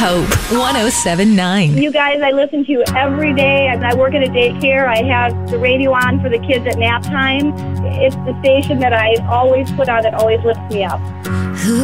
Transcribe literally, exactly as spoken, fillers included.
Hope one oh seven point nine. You guys, I listen to you every day. As I work at a daycare, I have the radio on for the kids at nap time. It's the station that I always put on that always lifts me up.